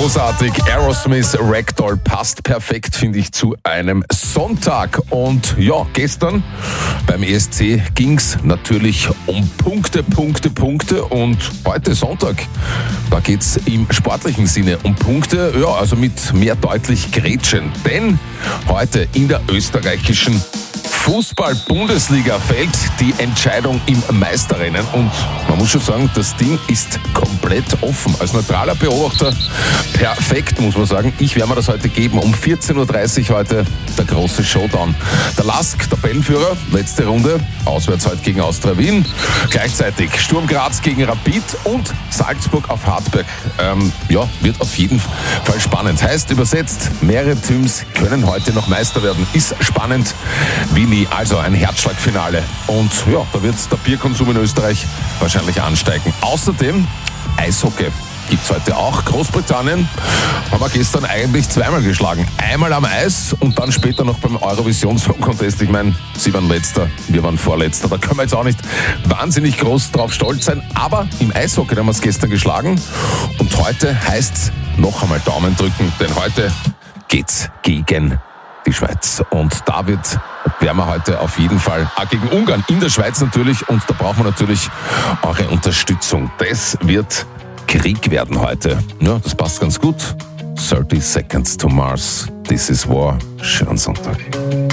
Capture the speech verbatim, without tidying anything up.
Großartig. Aerosmith Ragdoll passt perfekt, finde ich, zu einem Sonntag. Und ja, gestern beim E S C ging's natürlich um Punkte, Punkte, Punkte. Und heute Sonntag, da geht's im sportlichen Sinne um Punkte. Ja, also mit mehr deutlich Gretchen. Denn heute in der österreichischen Fußball-Bundesliga fällt die Entscheidung im Meisterrennen und man muss schon sagen, das Ding ist komplett offen. Als neutraler Beobachter perfekt, muss man sagen. Ich werde mir das heute geben. Um vierzehn Uhr dreißig heute der große Showdown. Der Lask, Tabellenführer, letzte Runde, auswärts heute gegen Austria Wien. Gleichzeitig Sturm Graz gegen Rapid und Salzburg auf Hartberg. Ähm, ja, wird auf jeden Fall spannend. Heißt übersetzt, mehrere Teams können heute noch Meister werden. Ist spannend wie nie. Also ein Herzschlagfinale. Und ja, da wird der Bierkonsum in Österreich wahrscheinlich ansteigen. Außerdem Eishockey gibt's heute auch. Großbritannien haben wir gestern eigentlich zweimal geschlagen. Einmal am Eis und dann später noch beim Eurovision Song Contest. Ich meine, sie waren Letzter, wir waren Vorletzter. Da können wir jetzt auch nicht wahnsinnig groß drauf stolz sein. Aber im Eishockey haben wir es gestern geschlagen. Und heute heißt's noch einmal Daumen drücken, denn heute geht's gegen die Schweiz. Und da wird, werden wir heute auf jeden Fall auch gegen Ungarn in der Schweiz natürlich. Und da brauchen wir natürlich eure Unterstützung. Das wird Krieg werden heute. Ja, das passt ganz gut. thirty Seconds to Mars. This is War. Schönen Sonntag.